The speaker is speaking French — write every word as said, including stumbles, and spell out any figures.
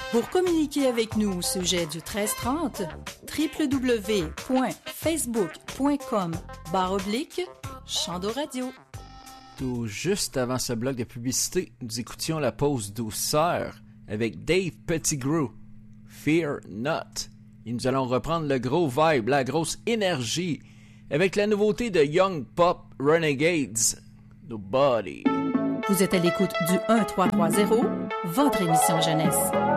Pour communiquer avec nous au sujet du treize trente, w w w point facebook point com barre oblique Chando Radio. Tout juste avant ce bloc de publicité, nous écoutions la pause douceur avec Dave Pettigrew, Fear Not. Et nous allons reprendre le gros vibe, la grosse énergie, avec la nouveauté de Young Pop Renegades, Nobody. Vous êtes à l'écoute du un trois trois zéro, votre émission jeunesse.